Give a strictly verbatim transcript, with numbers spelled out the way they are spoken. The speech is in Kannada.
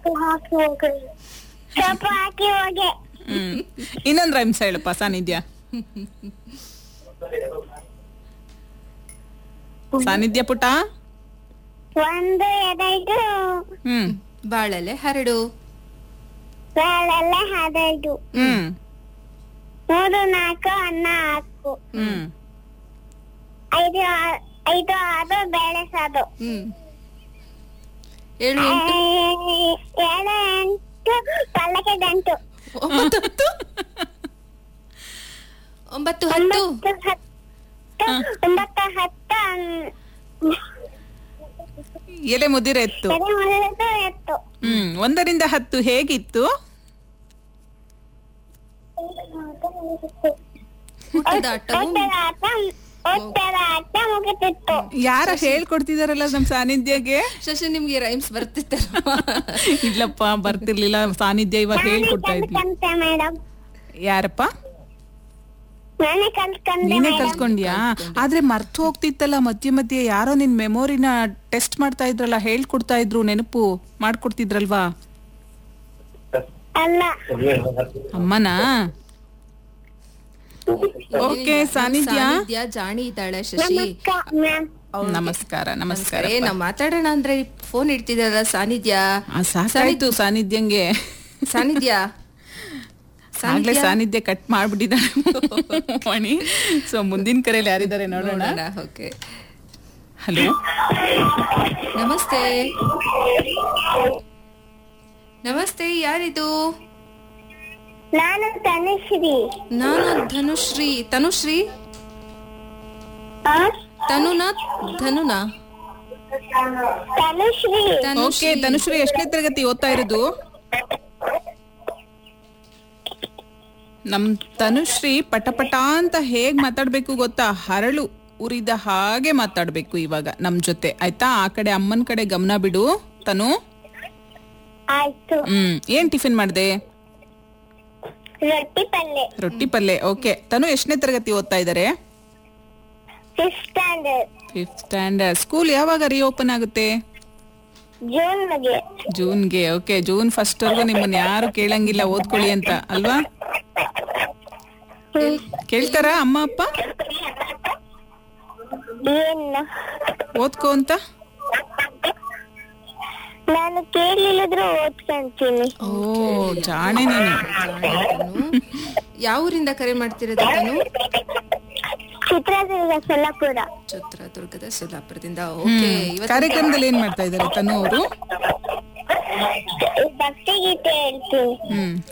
ಸೊಪ್ಪು ಹಾಕಿ ಹೋಗಿ ಸೊಪ್ಪು ಹಾಕಿ ಹೋಗಿ. ಹ್ಮ್ ಇನ್ನೊಂದ್ ರೈಮ್ಸ್ ಹೇಳಪ್ಪ ಸಾನ್ನಿಧ್ಯ. ಸಾನ್ನಿಧ್ಯ ಪುಟ. ಒಂದು ಎದೈದು ಹ್ಮ್ ಬಾಳಲೆ ಹರಡು. ಬಾಳೆಲ್ಲ ಹರಡು. ಹ್ಮ್ ಮೂರು ನಾಲ್ಕು ಅನ್ನ ಹಾಕು. ಹ್ಮ್ ಐದು ಆ- ಐದು ಆರು ಬೇಳೆ ಸಾರು. ಹ್ಮ್ ಏಳು ಎಂಟು ಏಳು ಎಂಟು ಪಲ್ಲಕ್ಕೆ ದಂಟು. ಒಂಬತ್ತು ಹತ್ತು ಒಂಬತ್ತು ಹತ್ತು ಒಂಬತ್ತು ಹತ್ತು ಒಂಬತ್ತು ಹತ್ತು ಅನ್- ಎಲೆ ಮುದಿರ ಎತ್ತು. ಎಡೆ ಮುರಿದು ಎತ್ತು. ಹ್ಮ್ ಒಂದರಿಂದ ಹತ್ತು ಹೇಗಿತ್ತು? ಹುಟ್ಟದ ಆಟವು ಓಟದ ಆಟ ಓಟದ ಆಟ ಮುಗಿತಿತ್ತು. ಯಾರ ಹೇಳ್ಕೊಡ್ತಿದಾರಲ್ಲ ನಮ್ ಸಾನ್ನಿಧ್ಯಗೆ. ಶಶಿ ನಿಮ್ಗೆ ರೈಮ್ಸ್ ಬರ್ತಿತ್ತಲ್ವಾ? ಇಲ್ಲಪ್ಪ ಬರ್ತಿರ್ಲಿಲ್ಲ. ಸಾನ್ನಿಧ್ಯ ಇವಾಗ ಹೇಳ್ಕೊಡ್ತಾ ಇದ್ವಿ. ಕಲ್ತ್ಕೊಂಡೆ ಮೇಡಮ್. ಯಾರಪ್ಪ? ನಾನೇ ಕಲ್ತ್ಕೊಂಡೆ ನೀನೇ ಮೇಡಮ್. ಕಲ್ತ್ಕೊಂಡ್ಯಾ? ಆದ್ರೆ ಮರ್ತು ಹೋಗ್ತಿತ್ತಲ್ಲ ಮಧ್ಯೆ ಮಧ್ಯೆ. ಯಾರೋ ನಿನ್ ಮೆಮೊರಿನ ಟೆಸ್ಟ್ ಮಾಡ್ತಾ ಇದ್ರಲ್ಲ, ಹೇಳ್ಕೊಡ್ತಾ ಇದ್ರು, ನೆನಪು ಮಾಡ್ಕೊಡ್ತಿದ್ರಲ್ವಾ? ಅಲ್ಲ ಅಮ್ಮನಾ? ಓಕೆ ಸಾನ್ನಿಧ್ಯ. ಸಾನ್ನಿಧ್ಯ ಜಾಣಿ ಇದ್ದಾಳೆ ಶಶಿ. ನಮಸ್ಕಾರ ಮ್ಯಾಮ್. ನಮಸ್ಕಾರ ನಮಸ್ಕಾರ. ಏ ನಾವ್ ಮಾತಾಡೋಣ ಅಂದ್ರೆ ಫೋನ್ ಇಡ್ತಿದ್ದಲ್ಲ ಸಾನ್ನಿಧ್ಯ. ಆ, ಸಾಕಾಯ್ತು ಸಾನ್ನಿಧ್ಯಂಗೆ. ಸಾನ್ನಿಧ್ಯ ಆಗ್ಲೇ ಸಾನ್ನಿಧ್ಯ ಕಟ್ ಮಾಡ್ಬಿಟ್ಟಿದ್ದಾಳೆ ಮಣಿ. ಸೊ ಮುಂದಿನ ಕರೆಯಲ್ಲಿ ಯಾರಿದ್ದಾರೆ ನೋಡೋಣ. ಓಕೆ ಹಲೋ ನಮಸ್ತೆ. ನಮಸ್ತೆ, ಯಾರಿದು? ನಾನು ತನುಶ್ರೀ. ನಾನು ಧನುಶ್ರೀ. ತನುಶ್ರೀ ಆ? ತನುನಾ ಧನುನಾ? ತನುಶ್ರೀ. ಓಕೆ ತನುಶ್ರೀ ಎಷ್ಟನೇ ತರಗತಿ ಓದ್ತಾ ಇರೋದು? ನಮ್ ತನುಶ್ರೀ ಪಟಪಟ ಅಂತ ಹೇಗ್ ಮಾತಾಡ್ಬೇಕು ಗೊತ್ತಾ? ಹರಳು ಉರಿದ ಹಾಗೆ ಮಾತಾಡ್ಬೇಕು ಇವಾಗ ನಮ್ ಜೊತೆ, ಆಯ್ತಾ? ಆ ಕಡೆ ಅಮ್ಮನ್ ಕಡೆ ಗಮನ ಬಿಡು ತನು. ಆಯ್ತು. ಹ್ಮ್ ಏನ್ ಟಿಫಿನ್ ಮಾಡ್ದೆ? ರೊಟ್ಟಿ ಪಲ್ಲೆ. ರೊಟ್ಟಿ ಪಲ್ಲೆ. ಓಕೆ ತನು ಎಷ್ಟನೇ ತರಗತಿ ಓದ್ತಾ ಇದಾರೆ? Fifth standard. Fifth standard. School ಯಾವಾಗ ರಿಓಪನ್ ಆಗುತ್ತೆ? ಜೂನ್ಗೆ. ಜೂನ್ಗೆ. ಓಕೆ ಜೂನ್ ಫಸ್ಟ್ ವರ್ಗು ನಿಮ್ಮನ್ನ ಯಾರು ಕೇಳಂಗಿಲ್ಲ ಓದ್ಕೊಳ್ಳಿ ಅಂತ ಅಲ್ವಾ? ಕೇಳ್ತಾರ ಅಮ್ಮ ಅಪ್ಪ ಏನು ಓದ್ಕೋ ಅಂತ? ನಾನು ಕೇಳಿಲ್ಲದ್ರು ಓದ್ಕೊಂತೀನಿ. ಓ ಜಾಣೆ ನೀನು. ಯಾವ ಊರಿಂದ ಕರೆ ಮಾಡ್ತಿರೋದು ತನು? ಚಿತ್ರದುರ್ಗ ಸೊಲ್ಲಾಪುರ. ಚಿತ್ರದುರ್ಗದ ಸೊಲ್ಲಾಪುರದಿಂದ. ಓಕೆ ಇವತ್ತು ಕಾರ್ಯಕ್ರಮದಲ್ಲಿ ಏನ್ ಮಾಡ್ತಾ ಇದಾರೆ ತನು ಅವರು? ಭಕ್ತಿಗೀತೆ ಹೇಳ್ತೀನಿ. ಹ್ಮ್